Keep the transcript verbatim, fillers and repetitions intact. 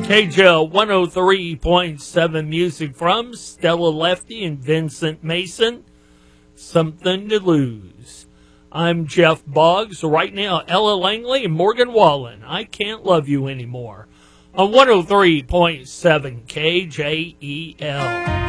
K J L one oh three point seven music from Stella Lefty and Vincent Mason. Something to Lose. I'm Jeff Boggs. Right now, Ella Langley and Morgan Wallen. I Can't Love You Anymore. On one oh three point seven K J E L.